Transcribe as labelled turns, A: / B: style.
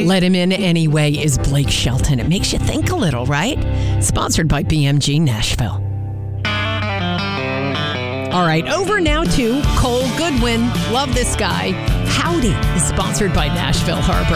A: Let Him In Anyway is Blake Shelton. It makes you think a little, right? Sponsored by BMG Nashville. All right, over now to Cole Goodwin. Love this guy. Howdy is sponsored by Nashville Harbor.